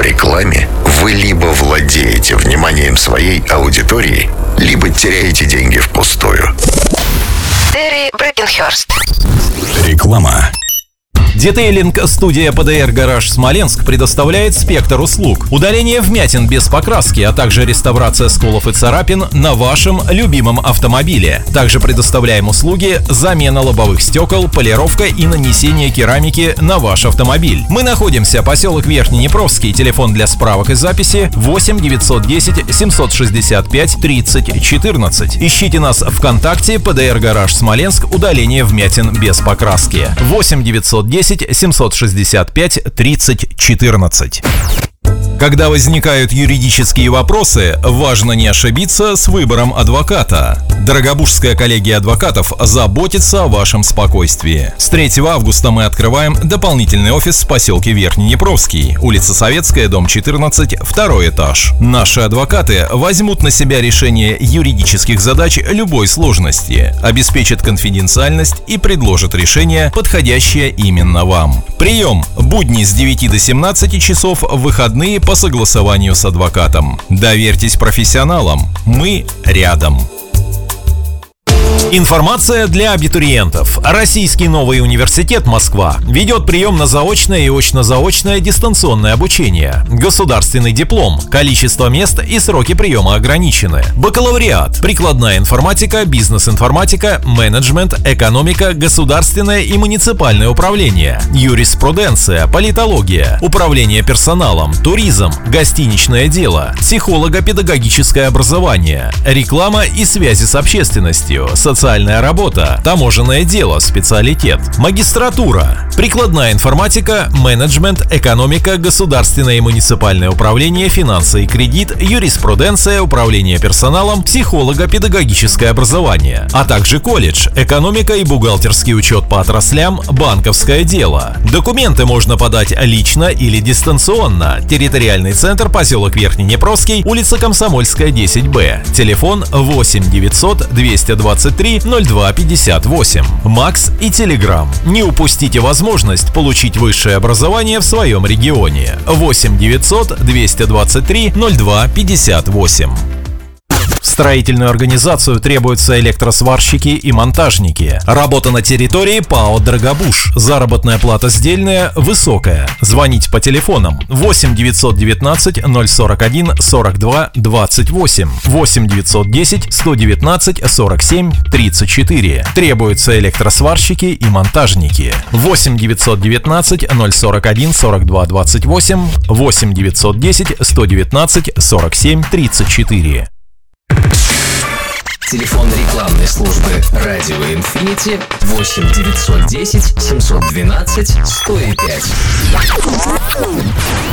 рекламе вы либо владеете вниманием своей аудитории, либо теряете деньги впустую. Терри Брейкенхёрст. Реклама. Детейлинг-студия ПДР «Гараж Смоленск» предоставляет спектр услуг: удаление вмятин без покраски, а также реставрация сколов и царапин на вашем любимом автомобиле. Также предоставляем услуги: замена лобовых стекол, полировка и нанесение керамики на ваш автомобиль. Мы находимся поселок Верхнеднепровский. Телефон для справок и записи 8 910 765 30 14. Ищите нас ВКонтакте «ПДР «Гараж Смоленск», удаление вмятин без покраски. 8 910 765 30 14. Когда возникают юридические вопросы, важно не ошибиться с выбором адвоката. Дорогобужская коллегия адвокатов заботится о вашем спокойствии. С 3 августа мы открываем дополнительный офис в поселке Верхнеднепровский, улица Советская, дом 14, 2 этаж. Наши адвокаты возьмут на себя решение юридических задач любой сложности, обеспечат конфиденциальность и предложат решение, подходящее именно вам. Прием: будни с 9 до 17 часов, выходные по согласованию с адвокатом. Доверьтесь профессионалам, мы рядом. Информация для абитуриентов. Российский новый университет Москва ведет прием на заочное и очно-заочное дистанционное обучение. Государственный диплом. Количество мест и сроки приема ограничены. Бакалавриат. Прикладная информатика, бизнес-информатика, менеджмент, экономика, государственное и муниципальное управление, юриспруденция, политология, управление персоналом, туризм, гостиничное дело, психолого-педагогическое образование, реклама и связи с общественностью, социальная работа, таможенное дело, специалитет, магистратура, прикладная информатика, менеджмент, экономика, государственное и муниципальное управление, финансы и кредит, юриспруденция, управление персоналом, психолого-педагогическое образование, а также колледж, экономика и бухгалтерский учет по отраслям, банковское дело. Документы можно подать лично или дистанционно. Территориальный центр, поселок Верхнеднепровский, улица Комсомольская, 10Б. Телефон 8 900 223 02 58. Макс и Телеграм. Не упустите возможность получить высшее образование в своем регионе. 8 900 223 02 58. В строительную организацию требуются электросварщики и монтажники. Работа на территории ПАО «Дорогобуж». Заработная плата сдельная высокая. Звонить по телефонам 8 919 041 42 28, 8 910 119 47 34. Требуются электросварщики и монтажники. 8 919 041 42 28, 8 910 119 47 34. Телефон рекламной службы «Радио Инфинити» 8 910 712 105.